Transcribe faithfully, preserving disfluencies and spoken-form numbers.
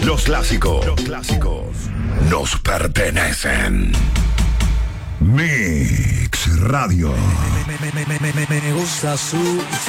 Los clásicos. Los clásicos nos pertenecen. Mix Radio. Me, me, me, me, me, me gusta su